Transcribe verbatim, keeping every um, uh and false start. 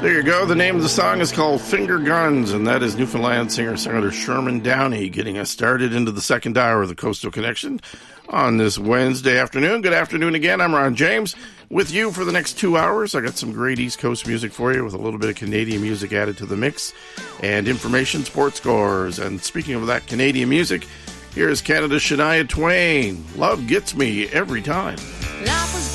There you go. The name of the song is called Finger Guns, and that is Newfoundland singer-songwriter Sherman Downey getting us started into the second hour of the Coastal Connection on this Wednesday afternoon. Good afternoon again. I'm Ron James with you for the next two hours. I got some great East Coast music for you with a little bit of Canadian music added to the mix and information, sports scores. And speaking of that Canadian music, here's Canada's Shania Twain. Love gets me every time. Love